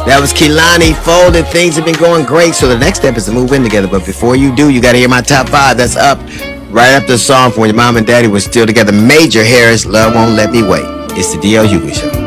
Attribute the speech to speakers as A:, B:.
A: That was Kehlani Folded. Things have been going great, so the next step is to move in together. But before you do, you got to hear my top 5. That's up right after the song from when your mom and daddy were still together. Major Harris, Love Won't Let Me Wait. It's the DL Hughley Show.